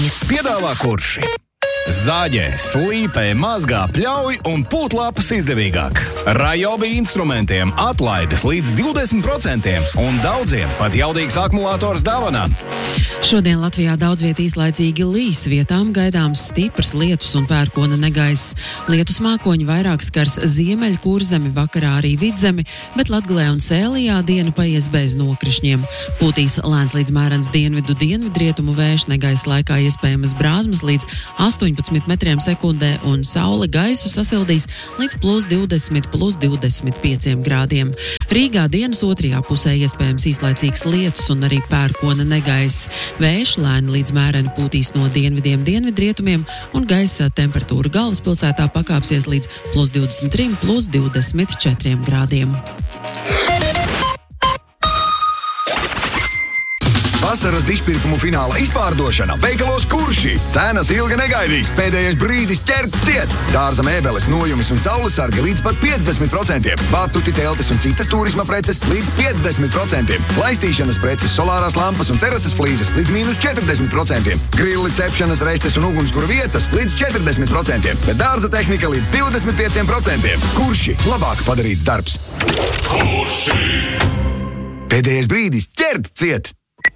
Piedāvā Kurši. Zāģē, slīpē, mazgā, pļauj un pūtlapas izdevīgāk. Rajobi instrumentiem atlaides līdz 20% un daudziem pat jaudīgs akumulators dāvanā. Šodien Latvijā daudz viet īslaicīgi līs, vietām gaidāms stiprs lietus un pērkona negaiss. Lietus mākoņi vairāk skars Ziemeļ Kurzemi, vakarā arī Vidzemi, bet Latgalē un Sēlijā diena paies bez nokrišņiem. Pūtīs lēns līdz mērens dienvidrietumu vējš, negaisa laikā iespējamas brāzmas līdz 18 metriem sekundē un saule gaisu sasildīs līdz +20, +25 grādiem. Rīgā dienas otrajā pusē iespējams īslaicīgs lietus un arī pērkona negaiss. Vējš lēni līdz mēreni pūtīs no dienvidiem dienvidrietumiem un gaisa temperatūra galvaspilsētā pakāpsies līdz +23, +24 grādiem. Vasaras dižpirkumu fināla izpārdošana veikalos Kurši. Cenas ilgi negaidīs, pēdējais brīdis ķert ciet. Dārza mēbeles, nojumis un saules sargi līdz pat 50%. Batuti, teltis un citas turisma preces līdz 50%. Laistīšanas preces, solārās lampas un terases flīzes līdz -40%. Grilli, cepšanas, restes un ugunskura vietas līdz 40%. Bet dārza tehnika līdz 25%. Kurši, labāk padarīts darbs. Kurši! Pēdējais brīdis ķert ciet.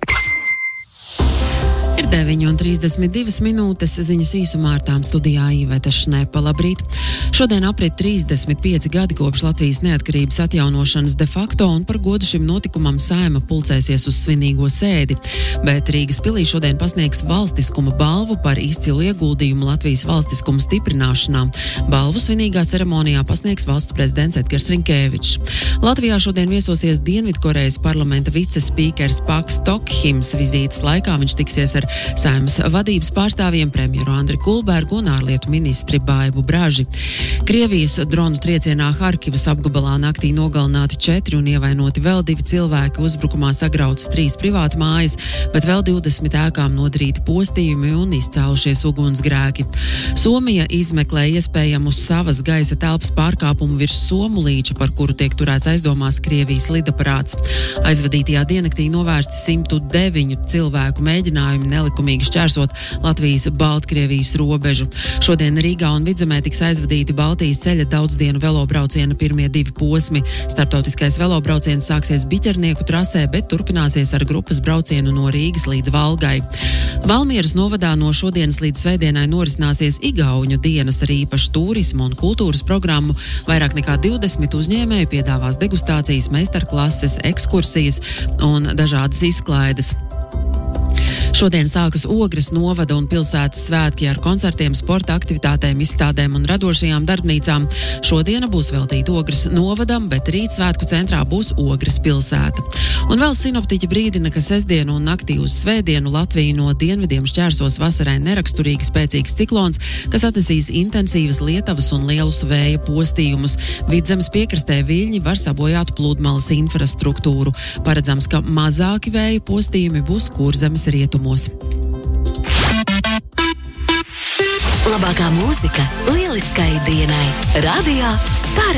Ir 9:32 minūtes, ziņas īsumā ar tām studijā Iveta Šnepa. Labrīt! Šodien aprit 35 gadi kopš Latvijas neatkarības atjaunošanas de facto, un par godu šim notikumam Saeima pulcēsies uz svinīgo sēdi. Bet Rīgas pilī šodien pasniegs valstiskuma balvu par izcilu ieguldījumu Latvijas valstiskuma stiprināšanā. Balvu svinīgā ceremonijā pasniegs valsts prezidents Edgars Rinkēvičs. Latvijā šodien viesosies Dienvidkorejas parlamenta vicespīkers Paks Tokhims. Vizītes laikā viņš tiksies ar Saeimas vadības pārstāvjiem premjeru Andri Kulbergu un ārlietu ministri Baibu Braži. Krievijas dronu triecienā Harkivas apgabalā naktī nogalināti 4 un ievainoti vēl 2 cilvēki. Uzbrukumā sagrautas 3 privāti mājas, bet vēl 20 ēkām nodarīti postījumi un izcēlušies ugunsgrēki. Somija izmeklē iespējamu savas gaisa telpas pārkāpumu virs Somu līča, par kuru tiek turēts aizdomās Krievijas lidaparāts. Aizvadītajā diennaktī novērsti 109 cilvēku mēģinājumi nelikumīgi šķērsot Latvijas-Baltkrievijas robežu. Šodien Rīgā un Vidzemē tiks aizvadīti Baltijas ceļa daudzdienu velobrauciena pirmie 2 posmi. Starptautiskais velobrauciens sāksies Biķernieku trasē, bet turpināsies ar grupas braucienu no Rīgas līdz Valgai. Valmieras novadā no šodienas līdz svētdienai norisināsies Igauņu dienas ar īpašu turismu un kultūras programmu. Vairāk nekā 20 uzņēmēju piedāvās degustācijas, meistarklases, ekskursijas un dažādas izklaides. Šodien sākas Ogres novada un pilsētas svētki ar koncertiem, sporta aktivitātēm, izstādēm un radošajām darbnīcām. Šodiena būs veltīta Ogres novadam, bet rīt svētku centrā būs Ogres pilsēta. Un vēl sinoptiķi brīdina, ka sestdienu un naktī uz svētdienu Latviju no dienvidiem šķērsos vasarai neraksturīgi spēcīgs ciklons, kas atnesīs intensīvas lietavas un lielus vēja postījumus. Vidzemes piekrastē viļņi var sabojāt pludmales infrastruktūru. Paredzams, ka mazāki vēja postījumi būs Kurzemes rietumos. Labākā mūzika lieliskai dienai. Radio Star.